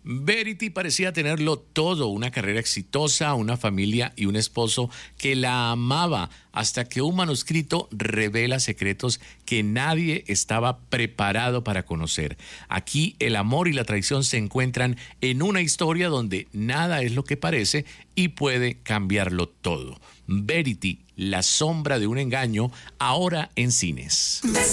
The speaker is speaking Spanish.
Verity parecía tenerlo todo, una carrera exitosa, una familia y un esposo que la amaba, hasta que un manuscrito revela secretos que nadie estaba preparado para conocer. Aquí el amor y la traición se encuentran en una historia donde nada es lo que parece y puede cambiarlo todo. Verity, la sombra de un engaño, ahora en cines.